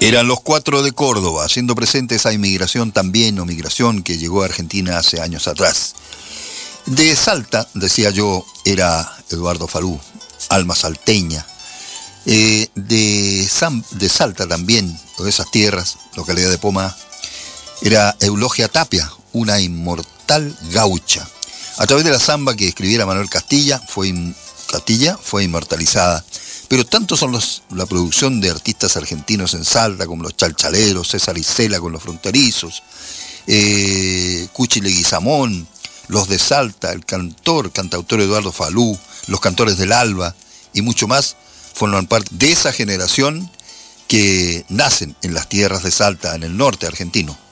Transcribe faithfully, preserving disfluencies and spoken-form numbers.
Eran los cuatro de Córdoba, haciendo presente esa inmigración también, o migración que llegó a Argentina hace años atrás. De Salta, decía yo, era Eduardo Falú, alma salteña. Eh, de, San, de Salta también, de esas tierras, localidad de Pomá, era Eulogia Tapia, una inmortal gaucha. A través de la samba que escribiera Manuel Castilla, fue, Castilla, fue inmortalizada. Pero tanto son los, la producción de artistas argentinos en Salta, como los Chalchaleros, César Isela con los Fronterizos, eh, Cuchi Leguizamón, los de Salta, el cantor, cantautor Eduardo Falú, los cantores del Alba y mucho más, forman parte de esa generación que nacen en las tierras de Salta, en el norte argentino.